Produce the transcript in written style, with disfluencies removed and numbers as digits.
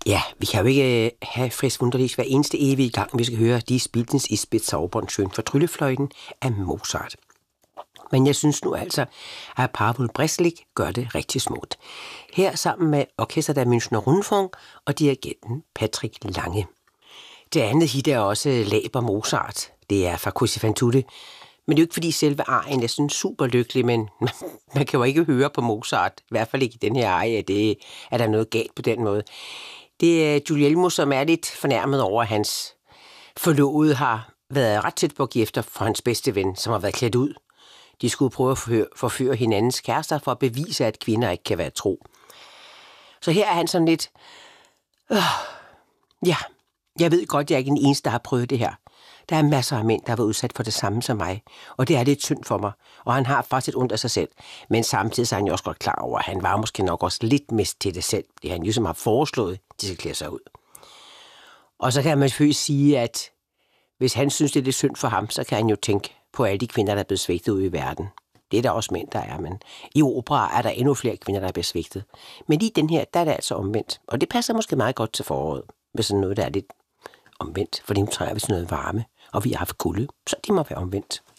Ja, vi kan jo ikke have Frisk Wunderlich hver eneste evige gang, vi skal høre Die Spielens ist bezaubernd schön for Tryllefløjten af Mozart. Men jeg synes nu altså, at Pawel Brezlik gør det rigtig smukt. Her sammen med Orchester der Münchner Rundfunk og dirigenten Patrick Lange. Det andet hit er også Laber Mozart. Det er fra Cosi fan tutte. Men det er jo ikke fordi selve arien er sådan super lykkelig, men man kan jo ikke høre på Mozart. I hvert fald ikke i den her arie, det er der noget galt på den måde. Det er Guglielmo, som er lidt fornærmet over, at hans forlovede har været ret tæt på at give efter for hans bedste ven, som har været klædt ud. De skulle prøve at forføre hinandens kærester for at bevise, at kvinder ikke kan være tro. Så her er han sådan lidt... Ja, jeg ved godt, jeg er ikke den eneste, der har prøvet det her. Der er masser af mænd, der har været udsat for det samme som mig, og det er lidt synd for mig, og han har faktisk et ondt af sig selv. Men samtidig er han jo også godt klar over, at han var måske nok også lidt mest til det selv, det han jo som har foreslået, de skal klæde sig ud. Og så kan man selvfølgelig sige, at hvis han synes, det er lidt synd for ham, så kan han jo tænke på alle de kvinder, der er blevet svigtet ude i verden. Det er der også mænd, der er, men i opera er der endnu flere kvinder, der er blevet svigtet. Men i den her, der er det altså omvendt, og det passer måske meget godt til foråret, hvis sådan noget, der er lidt omvendt, for nu trænger vi sådan noget varme, og vi har haft kulde, så det må være omvendt.